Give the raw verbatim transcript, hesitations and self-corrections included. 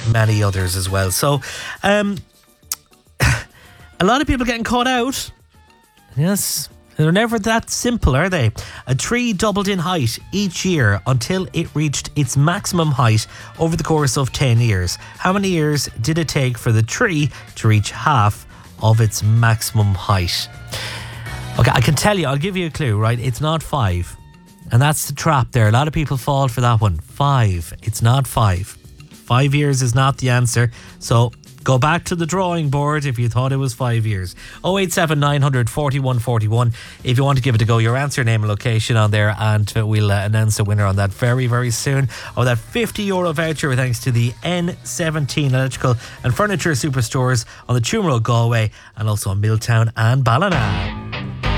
many others as well. So, um, a lot of people getting caught out. Yes. They're never that simple, are they? A tree doubled in height each year until it reached its maximum height over the course of ten years. How many years did it take for the tree to reach half of its maximum height? Okay, I can tell you, I'll give you a clue, right? It's not five. And that's the trap there. A lot of people fall for that one. Five. It's not five. Five years is not the answer. So go back to the drawing board if you thought it was five years. oh eight seven nine hundred forty-one forty-one if you want to give it a go. Your answer, name and location on there, and we'll uh, announce a winner on that very, very soon. Oh, that fifty euro voucher thanks to the N seventeen Electrical and Furniture Superstores on the Tuam Road, Galway, and also on Milltown and Ballina.